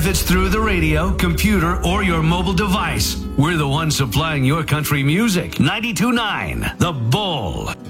if it's through the radio, computer, or your mobile device. We're the ones supplying your country music. 92.9 The Bull.